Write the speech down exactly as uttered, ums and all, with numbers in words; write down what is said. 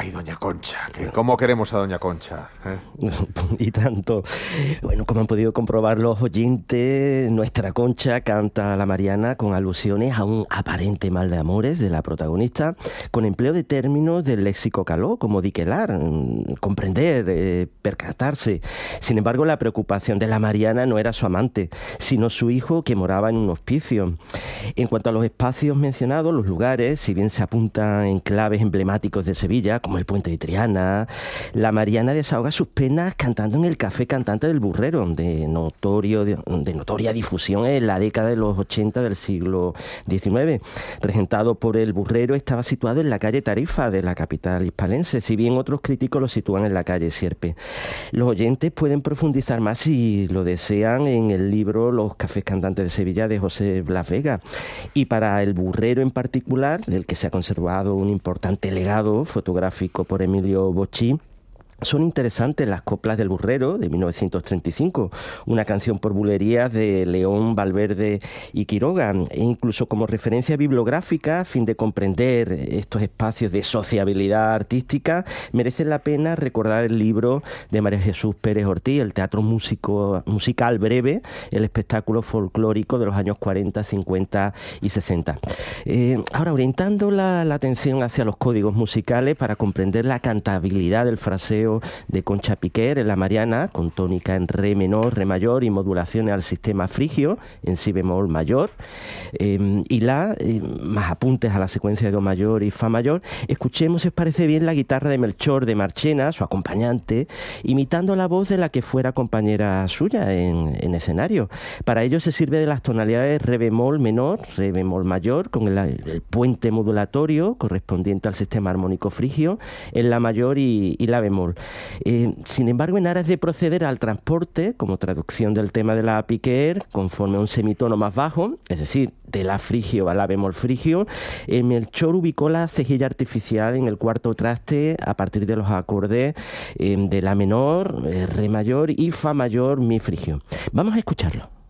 Ay, doña Concha, que cómo queremos a doña Concha, ¿eh? Y tanto. Bueno, como han podido comprobar los oyentes, nuestra Concha canta la Mariana con alusiones a un aparente mal de amores de la protagonista, con empleo de términos del léxico caló, como diquelar, comprender, eh, percatarse. Sin embargo, la preocupación de la Mariana no era su amante, sino su hijo, que moraba en un hospicio. En cuanto a los espacios mencionados, los lugares, si bien se apuntan en claves emblemáticos de Sevilla, como el Puente de Triana, la Mariana desahoga sus penas cantando en el Café Cantante del Burrero, de, notorio, de, de notoria difusión en la década de los ochenta del siglo diecinueve. Regentado por el Burrero, estaba situado en la calle Tarifa de la capital hispalense, si bien otros críticos lo sitúan en la calle Sierpe. Los oyentes pueden profundizar más, si lo desean, en el libro Los Cafés Cantantes de Sevilla de José Blas Vega. Y para el Burrero en particular, del que se ha conservado un importante legado fotográfico por Emilio Bocci, son interesantes las coplas del Burrero de mil novecientos treinta y cinco, una canción por bulerías de León, Valverde y Quiroga, e incluso como referencia bibliográfica, a fin de comprender estos espacios de sociabilidad artística, merece la pena recordar el libro de María Jesús Pérez Ortiz, El teatro músico, musical breve, el espectáculo folclórico de los años cuarenta, cincuenta y sesenta. Eh, ahora, orientando la, la atención hacia los códigos musicales para comprender la cantabilidad del fraseo de Concha Piquer en la Mariana, con tónica en re menor, re mayor y modulaciones al sistema frigio en si bemol mayor, eh, y la, eh, más apuntes a la secuencia de do mayor y fa mayor, escuchemos, si os parece bien, la guitarra de Melchor de Marchena, su acompañante, imitando la voz de la que fuera compañera suya en, en escenario. Para ello se sirve de las tonalidades re bemol menor, re bemol mayor, con el, el puente modulatorio correspondiente al sistema armónico frigio en la mayor y, y la bemol. Eh, sin embargo, en aras de proceder al transporte, como traducción del tema de la Piquer, conforme a un semitono más bajo, es decir, de la frigio a la bemol frigio, eh, Melchor ubicó la cejilla artificial en el cuarto traste a partir de los acordes eh, de la menor, eh, re mayor y fa mayor, mi frigio. Vamos a escucharlo.